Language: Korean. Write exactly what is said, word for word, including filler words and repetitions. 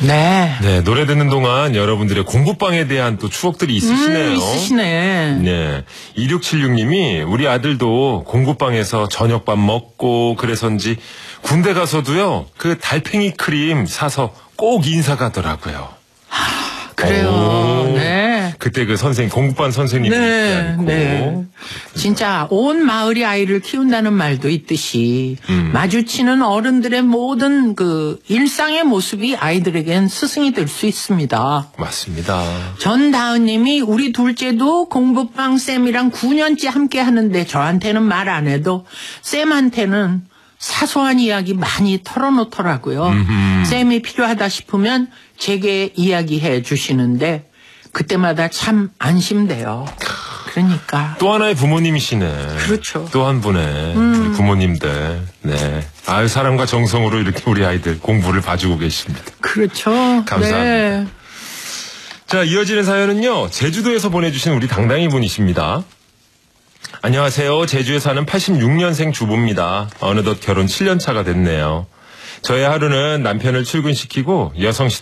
네. 네, 노래 듣는 동안 여러분들의 공부방에 대한 또 추억들이 있으시네요. 음, 있으시네. 네. 이육칠육 님이 우리 아들도 공부방에서 저녁밥 먹고 그래서인지 군대 가서도요, 그 달팽이 크림 사서 꼭 인사 가더라고요. 아, 그래요. 오. 네. 그때 그 선생님, 공부반 선생님이 네, 네. 진짜 온 마을이 아이를 키운다는 말도 있듯이 음. 마주치는 어른들의 모든 그 일상의 모습이 아이들에겐 스승이 될 수 있습니다. 맞습니다. 전다은님이 우리 둘째도 공부방 쌤이랑 구 년째 함께 하는데 저한테는 말 안 해도 쌤한테는 사소한 이야기 많이 털어놓더라고요. 음흠. 쌤이 필요하다 싶으면 제게 이야기해 주시는데 그때마다 참 안심돼요. 그러니까. 또 하나의 부모님이시네. 그렇죠. 또 한 분의 음. 부모님들. 네. 아유, 사랑과 정성으로 이렇게 우리 아이들 공부를 봐주고 계십니다. 그렇죠. 감사합니다. 네. 자, 이어지는 사연은요, 제주도에서 보내주신 우리 당당히 분이십니다. 안녕하세요. 제주에 사는 팔십육 년생 주부입니다. 어느덧 결혼 칠 년 차가 됐네요. 저의 하루는 남편을 출근시키고 여성